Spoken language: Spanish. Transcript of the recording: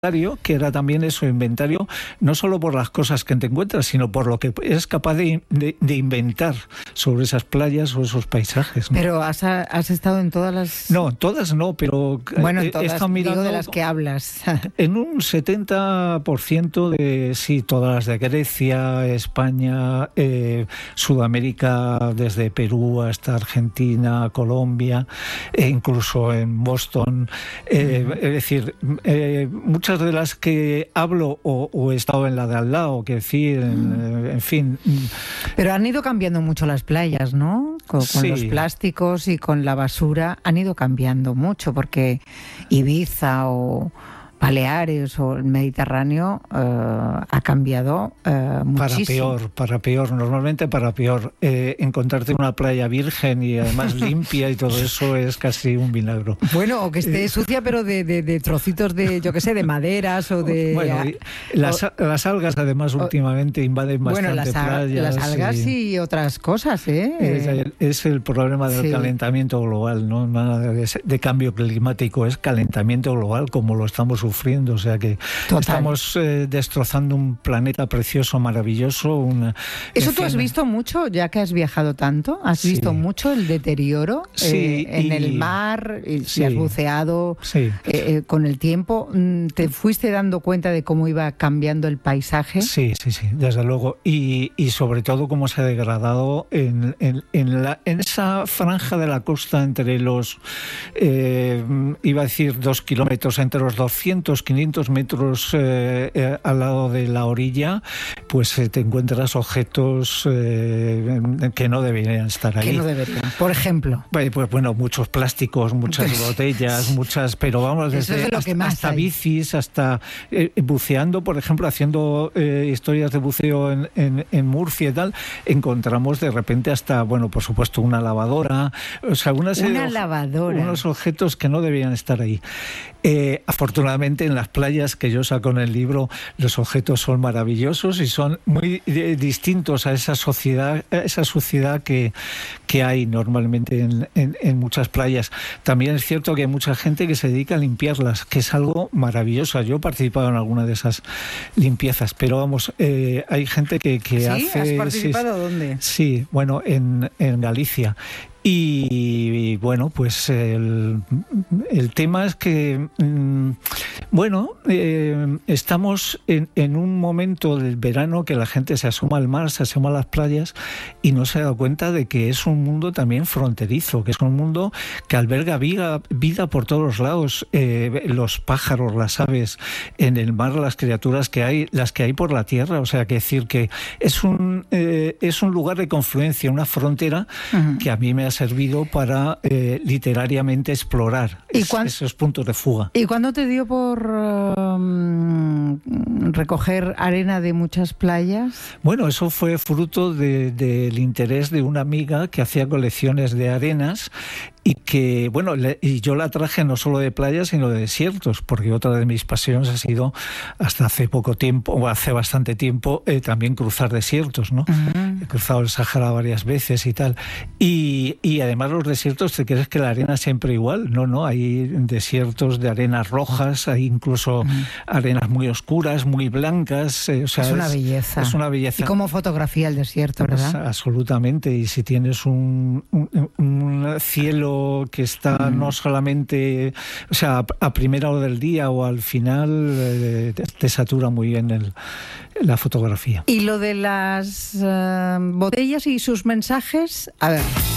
que era también eso, inventario, no solo por las cosas que te encuentras, sino por lo que es capaz de inventar sobre esas playas o esos paisajes, ¿no? Pero has estado en todas las... No, todas no, pero bueno, he todas, estado mirando, digo, de las que hablas. En un 70% de, sí, todas las de Grecia, España, Sudamérica, desde Perú hasta Argentina, Colombia, e incluso en Boston. Es decir, muchas de las que hablo o he estado en la de al lado, que decir, en fin. Pero han ido cambiando mucho las playas, ¿no? Con Sí. los plásticos y con la basura han ido cambiando mucho, porque Ibiza o Baleares o el Mediterráneo ha cambiado muchísimo. Para peor, normalmente para peor. Encontrarte una playa virgen y además limpia y todo eso es casi un milagro. Bueno, o que esté sucia, pero de trocitos de, yo qué sé, de maderas o de... Bueno, las algas además últimamente invaden bastante playas. Las algas y otras cosas, ¿eh? Es el problema del calentamiento global, no nada de cambio climático, es calentamiento global como lo estamos sufriendo, o sea que estamos destrozando un planeta precioso, maravilloso. ¿Eso tú has visto mucho, ya que has viajado tanto? ¿Has visto mucho el deterioro en el mar? Si has buceado con el tiempo, ¿te fuiste dando cuenta de cómo iba cambiando el paisaje? Sí, desde luego. Y sobre todo cómo se ha degradado en esa franja de la costa entre los, iba a decir 2 kilómetros, entre los 200, 500 metros al lado de la orilla, pues te encuentras objetos que no deberían estar ahí. ¿Qué no deberían? Por ejemplo. Pues bueno, muchos plásticos, muchas botellas, pero vamos, desde hasta bicis, hasta buceando, por ejemplo, haciendo historias de buceo en Murcia y tal, encontramos de repente hasta, bueno, por supuesto, una lavadora, o sea, unos objetos que no deberían estar ahí. Afortunadamente en las playas que yo saco en el libro los objetos son maravillosos y son muy distintos a esa suciedad que hay normalmente en muchas playas. También es cierto que hay mucha gente que se dedica a limpiarlas, que es algo maravilloso. Yo he participado en alguna de esas limpiezas, pero vamos, hay gente que hace... ¿Sí? ¿Has participado dónde? Sí, bueno, en Galicia. Y bueno, pues el tema es que, estamos en un momento del verano que la gente se asoma al mar, se asoma a las playas y no se da cuenta de que es un mundo también fronterizo, que es un mundo que alberga vida por todos los lados, los pájaros, las aves, en el mar las criaturas que hay, las que hay por la tierra, o sea, que decir que es un lugar de confluencia, una frontera que a mí me ha servido para literariamente explorar esos puntos de fuga. ¿Y cuándo te dio por recoger arena de muchas playas? Bueno, eso fue fruto del interés de una amiga que hacía colecciones de arenas y que, bueno, y yo la traje no solo de playas, sino de desiertos, porque otra de mis pasiones ha sido, hasta hace poco tiempo, o hace bastante tiempo, también cruzar desiertos, ¿no? He cruzado el Sahara varias veces y tal. Y además los desiertos, ¿te crees que la arena es siempre igual? No, hay desiertos de arenas rojas, hay incluso arenas muy oscuras, muy blancas. O sea, es una belleza. Es una belleza. Y cómo fotografía el desierto, ¿verdad? Absolutamente. Y si tienes un cielo que está no solamente, o sea, a primera hora del día o al final, te satura muy bien la fotografía. ¿Y lo de las botellas y sus mensajes? A ver.